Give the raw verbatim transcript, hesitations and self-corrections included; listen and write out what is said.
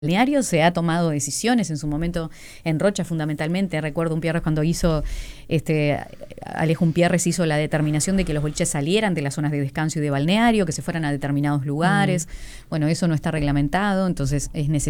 Balneario se ha tomado decisiones en su momento en Rocha fundamentalmente. Recuerdo Umpierres cuando hizo, este, Alejo Umpierres hizo la determinación de que los boliches salieran de las zonas de descanso y de balneario, que se fueran a determinados lugares. Mm. Bueno, eso no está reglamentado, entonces es necesario